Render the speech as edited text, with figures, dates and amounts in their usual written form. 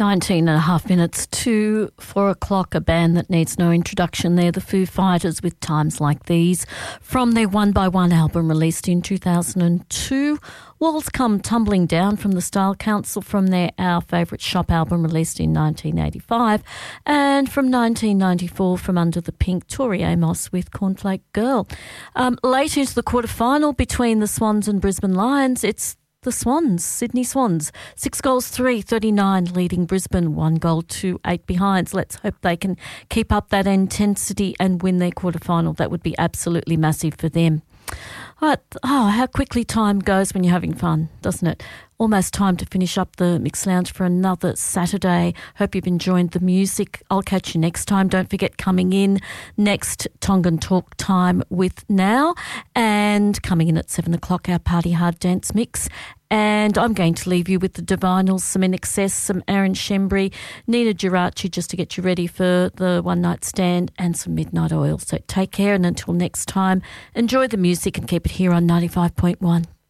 19 and a half minutes to 4 o'clock, a band that needs no introduction there, the Foo Fighters with Times Like These, from their One by One album released in 2002. Walls Come Tumbling Down from the Style Council from their Our Favourite Shop album released in 1985, and from 1994 from Under the Pink, Tori Amos with Cornflake Girl. Late into the quarter-final between the Swans and Brisbane Lions, it's the Swans, Sydney Swans, 6 goals, 39 leading Brisbane, 1 goal to 8 behind. Let's hope they can keep up that intensity and win their quarterfinal. That would be absolutely massive for them. But, how quickly time goes when you're having fun, doesn't it? Almost time to finish up the Mix Lounge for another Saturday. Hope you've enjoyed the music. I'll catch you next time. Don't forget, coming in next, Tongan Talk Time with Now. And coming in at 7 o'clock, our Party Hard Dance Mix. And I'm going to leave you with the Divinals, some In Excess, some Aaron Shembry, Nina Geraci, just to get you ready for the One Night Stand, and some Midnight Oil. So take care, and until next time, enjoy the music and keep it here on 95.1.